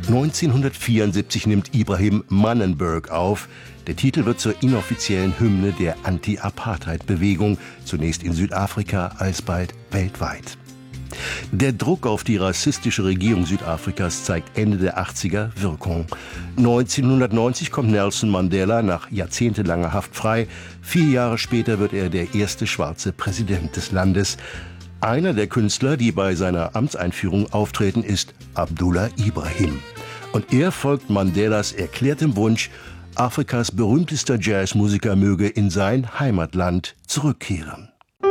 1974 nimmt Ibrahim Mannenberg auf. Der Titel wird zur inoffiziellen Hymne der Anti-Apartheid-Bewegung, zunächst in Südafrika, alsbald weltweit. Der Druck auf die rassistische Regierung Südafrikas zeigt Ende der 80er Wirkung. 1990 kommt Nelson Mandela nach jahrzehntelanger Haft frei. 4 Jahre später wird er der erste schwarze Präsident des Landes. Einer der Künstler, die bei seiner Amtseinführung auftreten, ist Abdullah Ibrahim. Und er folgt Mandelas erklärtem Wunsch, Afrikas berühmtester Jazzmusiker möge in sein Heimatland zurückkehren.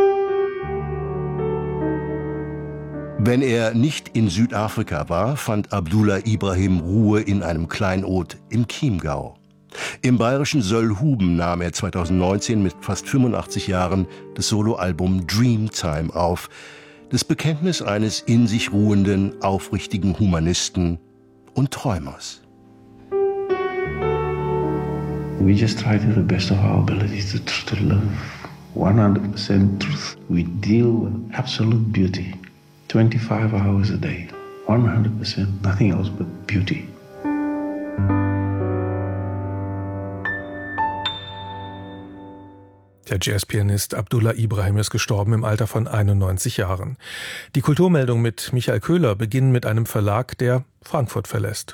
Wenn er nicht in Südafrika war, fand Abdullah Ibrahim Ruhe in einem Kleinod im Chiemgau. Im bayerischen Söllhuben nahm er 2019 mit fast 85 Jahren das Soloalbum Dreamtime auf. Das Bekenntnis eines in sich ruhenden, aufrichtigen Humanisten und Träumers. We just try to do the best of our abilities to live 100% truth. We deal with absolute beauty, 25 hours a day, 100%, nothing else but beauty. Der Jazzpianist Abdullah Ibrahim ist gestorben im Alter von 91 Jahren. Die Kulturmeldung mit Michael Köhler beginnt mit einem Verlag, der Frankfurt verlässt.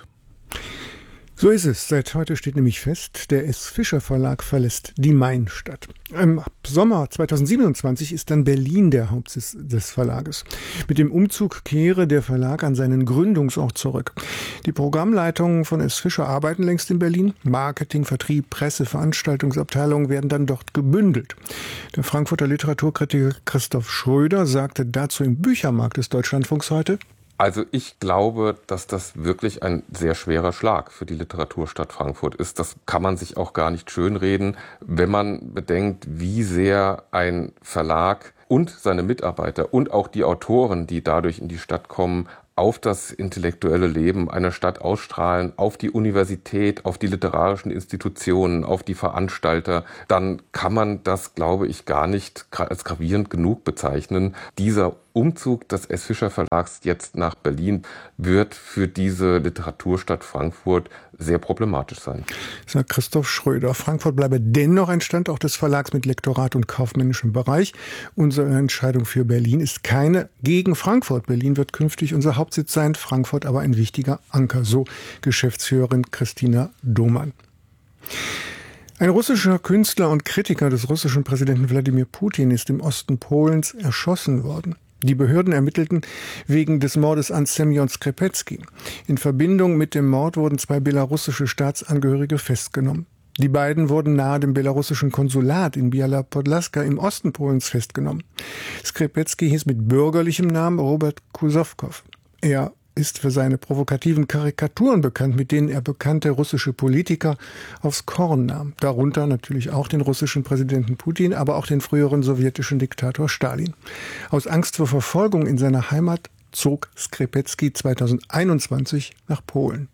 So ist es. Seit heute steht nämlich fest, der S. Fischer Verlag verlässt die Mainstadt. Im Sommer 2027 ist dann Berlin der Hauptsitz des Verlages. Mit dem Umzug kehre der Verlag an seinen Gründungsort zurück. Die Programmleitungen von S. Fischer arbeiten längst in Berlin. Marketing, Vertrieb, Presse, Veranstaltungsabteilungen werden dann dort gebündelt. Der Frankfurter Literaturkritiker Christoph Schröder sagte dazu im Büchermarkt des Deutschlandfunks heute: Also ich glaube, dass das wirklich ein sehr schwerer Schlag für die Literaturstadt Frankfurt ist. Das kann man sich auch gar nicht schönreden, wenn man bedenkt, wie sehr ein Verlag und seine Mitarbeiter und auch die Autoren, die dadurch in die Stadt kommen, auf das intellektuelle Leben einer Stadt ausstrahlen, auf die Universität, auf die literarischen Institutionen, auf die Veranstalter, dann kann man das, glaube ich, gar nicht als gravierend genug bezeichnen. Dieser Umzug des S. Fischer Verlags jetzt nach Berlin wird für diese Literaturstadt Frankfurt sehr problematisch sein. Sagt Christoph Schröder. Frankfurt bleibe dennoch ein Standort des Verlags mit Lektorat und kaufmännischem Bereich. Unsere Entscheidung für Berlin ist keine gegen Frankfurt. Berlin wird künftig unser Hauptsitz sein, Frankfurt aber ein wichtiger Anker, so Geschäftsführerin Christina Domann. Ein russischer Künstler und Kritiker des russischen Präsidenten Wladimir Putin ist im Osten Polens erschossen worden. Die Behörden ermittelten wegen des Mordes an Semjon Skrzepecki. In Verbindung mit dem Mord wurden 2 belarussische Staatsangehörige festgenommen. Die beiden wurden nahe dem belarussischen Konsulat in Biała Podlaska im Osten Polens festgenommen. Skrzepecki hieß mit bürgerlichem Namen Robert Kusowkow. Er ist für seine provokativen Karikaturen bekannt, mit denen er bekannte russische Politiker aufs Korn nahm. Darunter natürlich auch den russischen Präsidenten Putin, aber auch den früheren sowjetischen Diktator Stalin. Aus Angst vor Verfolgung in seiner Heimat zog Skrzepecki 2021 nach Polen.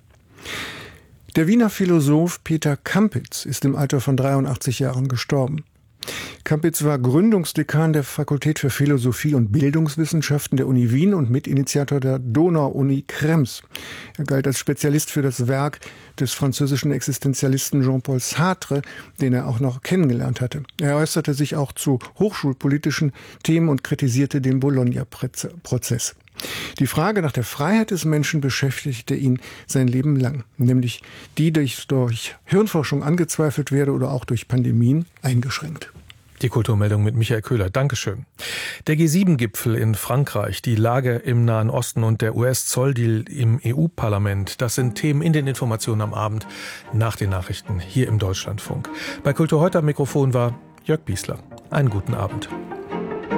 Der Wiener Philosoph Peter Kampitz ist im Alter von 83 Jahren gestorben. Kampitz war Gründungsdekan der Fakultät für Philosophie und Bildungswissenschaften der Uni Wien und Mitinitiator der Donau-Uni Krems. Er galt als Spezialist für das Werk des französischen Existenzialisten Jean-Paul Sartre, den er auch noch kennengelernt hatte. Er äußerte sich auch zu hochschulpolitischen Themen und kritisierte den Bologna-Prozess. Die Frage nach der Freiheit des Menschen beschäftigte ihn sein Leben lang, nämlich die durch Hirnforschung angezweifelt werde oder auch durch Pandemien eingeschränkt. Die Kulturmeldung mit Michael Köhler. Dankeschön. Der G7-Gipfel in Frankreich, die Lage im Nahen Osten und der US-Zolldeal im EU-Parlament, das sind Themen in den Informationen am Abend nach den Nachrichten hier im Deutschlandfunk. Bei Kultur heute am Mikrofon war Jörg Biesler. Einen guten Abend.